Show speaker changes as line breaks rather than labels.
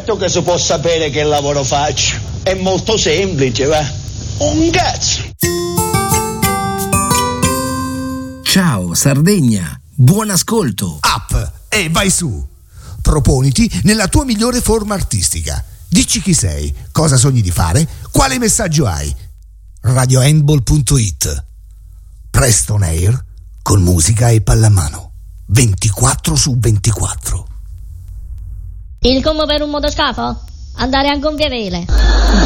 Certo che si può sapere che lavoro faccio. È molto semplice, va. Un cazzo.
Ciao Sardegna, buon ascolto.
Up e vai su. Proponiti nella tua migliore forma artistica. Dici chi sei, cosa sogni di fare, quale messaggio hai. radiohandball.it. Preston Air con musica e pallamano 24/24.
Il commo per un motoscafo? Andare a gonfie vele.